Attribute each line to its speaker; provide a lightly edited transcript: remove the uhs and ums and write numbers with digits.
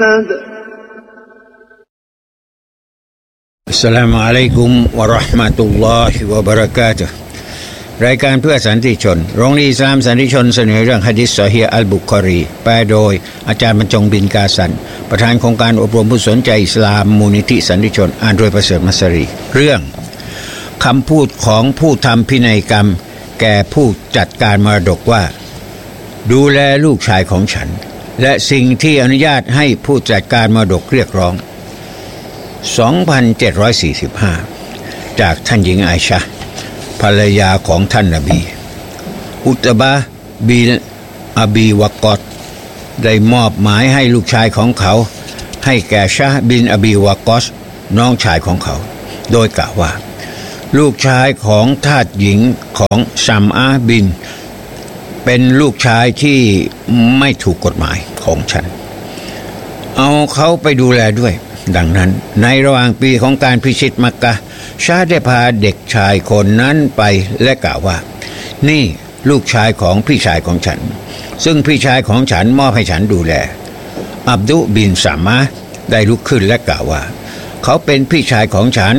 Speaker 1: อัสสลามุอะลัยกุมวะเราะห์มะตุลลอฮิวะบะเราะกาตุฮ์รายการเพื่อสันติชนโรงเรียนอิสลามสันติชนเสนอเรื่องหะดีษซอฮีฮ์อัลบุคอรีแปลโดยอาจารย์บรรจงบินกาสันประธานโครงการอบรมผู้สนใจอิสลามมูลนิธิสันติชนอ่านโดยประเสริฐมัสรีเรื่องคำพูดของผู้ทำพินัยกรรมแก่ผู้จัดการมรดกว่าดูแลลูกชายของฉันและสิ่งที่อนุญาตให้ผู้จัดการมรดกเรียกร้อง2745จากท่านหญิงอาอิชะห์ภรรยาของท่านนบีอุตบะห์บินอบีวะกอษได้มอบหมายให้ลูกชายของเขาให้แก่ชะห์บินอบีวะกอษน้องชายของเขาโดยกล่าวว่าลูกชายของทาสหญิงของซัมอาบินเป็นลูกชายที่ไม่ถูกกฎหมายของฉันเอาเขาไปดูแลด้วยดังนั้นในระหว่างปีของการพิชิตมักกะห์ชาได้พาเด็กชายคนนั้นไปและกล่าวว่านี่ลูกชายของพี่ชายของฉันซึ่งพี่ชายของฉันมอบให้ฉันดูแลอับดุบินซามะห์ได้ลุกขึ้นและกล่าวว่าเขาเป็นพี่ชายของฉัน